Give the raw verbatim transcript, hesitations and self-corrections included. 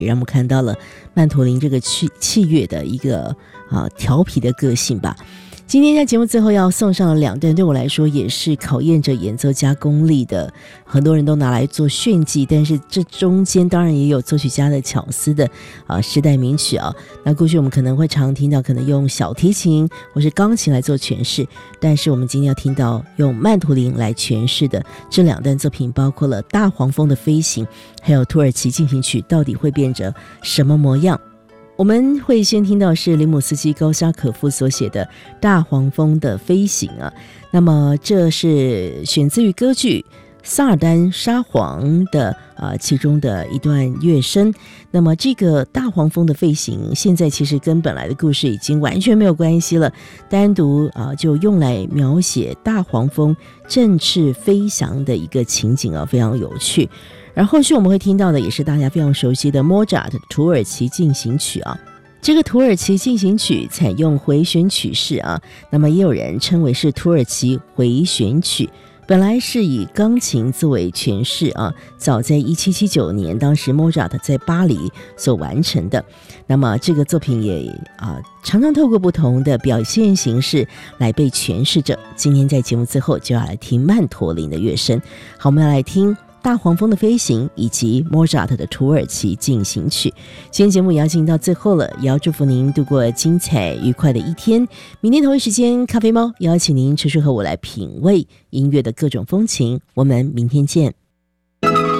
也让我们看到了曼陀林这个器器乐的一个啊调皮的个性吧。今天在节目最后要送上两段，对我来说也是考验着演奏家功力的，很多人都拿来做炫技，但是这中间当然也有作曲家的巧思的啊时代名曲啊。那过去我们可能会常听到可能用小提琴或是钢琴来做诠释，但是我们今天要听到用曼陀林来诠释的这两段作品，包括了大黄蜂的飞行还有土耳其进行曲到底会变成什么模样。我们会先听到是林姆斯基高沙可夫所写的大黄蜂的飞行啊，那么这是选自于歌剧萨尔丹沙皇的呃其中的一段乐声。那么这个大黄蜂的飞行现在其实跟本来的故事已经完全没有关系了，单独啊、呃、就用来描写大黄蜂振翅飞翔的一个情景啊，非常有趣。而后续我们会听到的也是大家非常熟悉的莫扎特土耳其进行曲啊。这个土耳其进行曲采用回旋曲式啊，那么也有人称为是土耳其回旋曲。本来是以钢琴作为诠释啊，早在一七七九年，当时莫扎特在巴黎所完成的。那么这个作品也啊常常透过不同的表现形式来被诠释着。今天在节目最后就要来听曼陀林的乐声。好，我们要来听大黄蜂的飞行以及莫扎特的土耳其进行曲。今天节目也要进行到最后了，也要祝福您度过精彩愉快的一天。明天同一时间，咖啡猫邀请您持续和我来品味音乐的各种风情。我们明天见。